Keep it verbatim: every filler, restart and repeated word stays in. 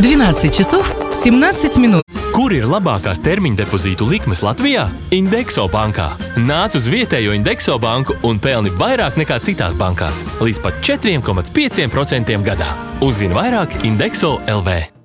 двенадцать часов семнадцать минут. Kur ir labākās termiņa depozītu likmes Latvijā? Indexo bankā. Nāc uz vietējo Indexo banku un pelni vairāk nekā citās bankās. Līdz pat četri komats pieci procenti gadā. Uzzini vairāk Indexo L V.